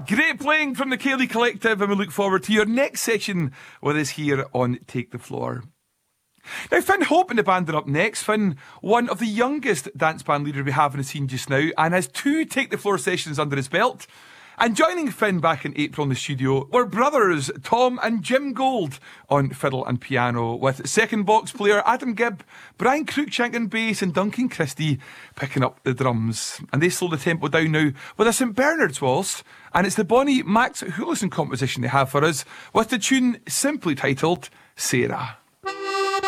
Great playing from the Cayley Collective, and we look forward to your next session with us here on Take the Floor. Now, Finn Hope and the band are up next. Finn, one of the youngest dance band leaders we have in the scene just now, and has 2 Take the Floor sessions under his belt. And joining Finn back in April in the studio were brothers Tom and Jim Gold on fiddle and piano, with second box player Adam Gibb, Brian Cruikshank on bass, and Duncan Christie picking up the drums. And they slow the tempo down now with a St Bernard's waltz, and it's the Bonnie Max Houlihan composition they have for us, with the tune simply titled Sarah.